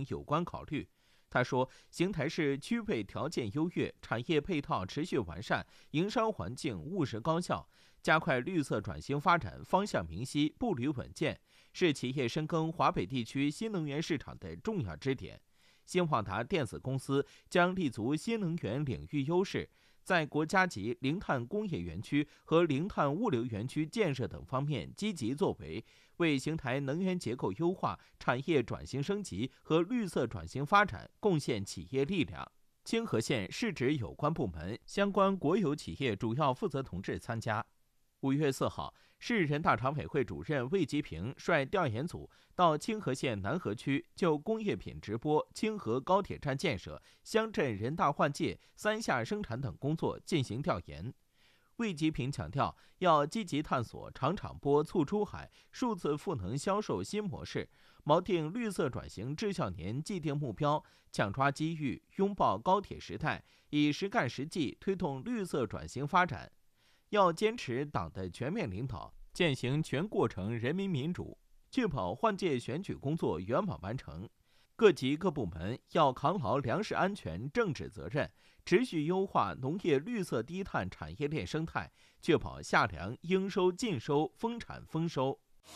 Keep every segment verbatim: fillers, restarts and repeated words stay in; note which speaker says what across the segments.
Speaker 1: 等有关考虑。他说，邢台市区位条件优越，产业配套持续完善，营商环境务实高效，加快绿色转型发展方向明晰，步履稳健，是企业深耕华北地区新能源市场的重要支点。新华达电子公司将立足新能源领域优势，在国家级零碳工业园区和零碳物流园区建设等方面积极作为，为邢台能源结构优化、产业转型升级和绿色转型发展贡献企业力量。清河县市直有关部门、相关国有企业主要负责同志参加。五月四号，市人大常委会主任魏吉平率调研组到清河县南河区就工业品直播、清河高铁站建设、乡镇人大换届、三下生产等工作进行调研。魏吉平强调，要积极探索厂厂播促出海、数字赋能销售新模式，锚定绿色转型至孝年既定目标，抢抓机遇，拥抱高铁时代，以实干实际推动绿色转型发展。要坚持党的全面领导，践行全过程人民民主，确保换届选举工作圆满完成。各级各部门要扛牢粮食安全政治责任，持续优化农业绿色低碳产业链生态，确保夏粮应收尽收、丰产丰收。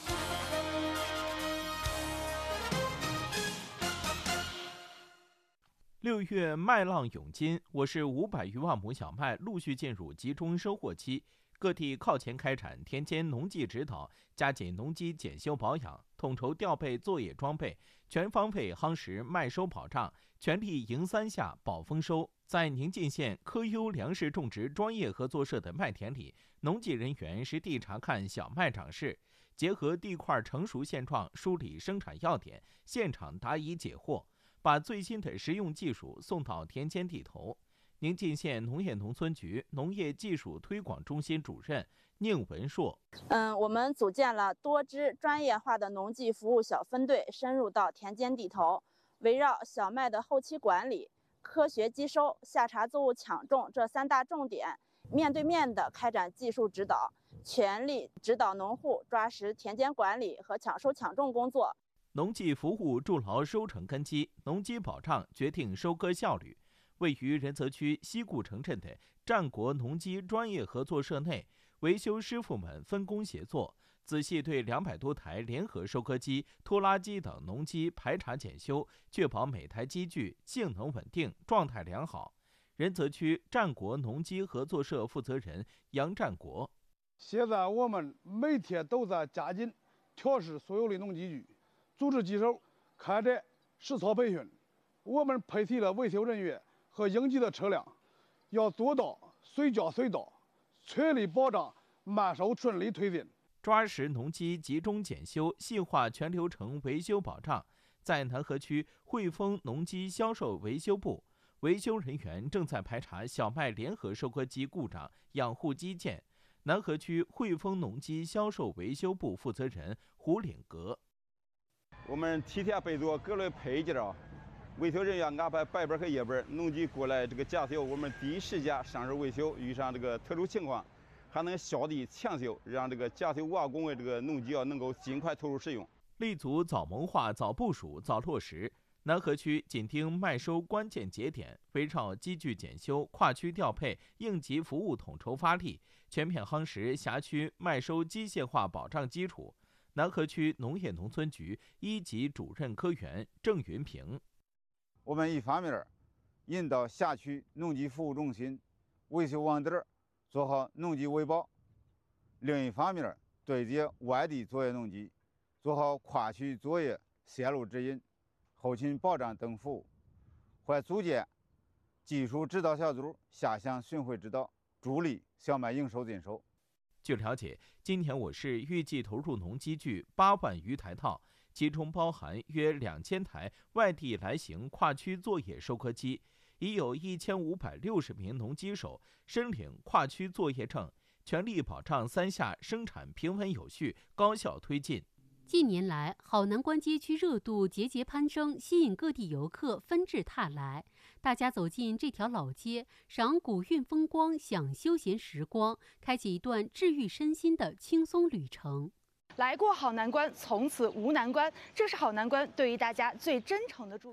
Speaker 1: 六月麦浪涌金，我市五百余万亩小麦陆续进入集中收获期，各地靠前开展田间农技指导，加紧农机检修保养，统筹调配作业装备，全方位夯实麦收保障，全力迎三下保丰收。在宁晋县科优粮食种植专业合作社的麦田里，农技人员实地查看小麦长势，结合地块成熟现状，梳理生产要点，现场答疑解惑，把最新的实用技术送到田间地头。宁晋县农业农村局农业技术推广中心主任宁文硕，
Speaker 2: 嗯，我们组建了多支专业化的农技服务小分队，深入到田间地头，围绕小麦的后期管理、科学机收、夏茬作物抢种这三大重点，面对面的开展技术指导，全力指导农户抓实田间管理和抢收抢种工作。
Speaker 1: 农技服务筑牢收成根基，农机保障决定收割效率。位于仁泽区西固城镇的战国农机专业合作社内，维修师傅们分工协作，仔细对两百多台联合收割机、拖拉机等农机排查检修，确保每台机具性能稳定、状态良好。仁泽区战国农机合作社负责人杨战国：
Speaker 3: 现在我们每天都在加紧调试所有的农机具，组织技手，开展实操培训。我们配齐了维修人员和应急的车辆，要做到随叫随到，全力保障麦收顺利推进。
Speaker 1: 抓实农机集中检修，细化全流程维修保障。在南河区汇丰农机销售维修部，维修人员正在排查小麦联合收割机故障、养护机件。南河区汇丰农机销售维修部负责人胡岭阁：
Speaker 4: 我们提前备足各类配件啊。维修人员安排白班和夜班，农机过来这个检修，我们第一时间上手维修。遇上这个特殊情况，还能小地抢修，让这个检修完工的这个农机啊能够尽快投入使用。
Speaker 1: 立足早谋划、早部署、早落实。南河区紧盯麦收关键节点，围绕机具检修、跨区调配、应急服务统筹发力，全面夯实辖区麦收机械化保障基础。南河区农业农村局一级主任科员郑云平：
Speaker 5: 我们一方面引导辖区农机服务中心维修网点做好农机维保，另一方面对接外地作业农机，做好跨区作业线路指引、后勤保障等服务，还组建技术指导小组下乡巡回指导，助力小麦应收尽收。
Speaker 1: 据了解，今年我市预计投入农机具八万余台套，其中包含约两千台外地来行跨区作业收割机，已有一千五百六十名农机手申领跨区作业证，全力保障三下生产平稳有序、高效推进。
Speaker 6: 近年来，好南关街区热度节节攀升，吸引各地游客纷至沓来。大家走进这条老街，赏古韵风光，享休闲时光，开启一段治愈身心的轻松旅程。
Speaker 7: 来过好南关，从此无难关，这是好南关对于大家最真诚的祝福。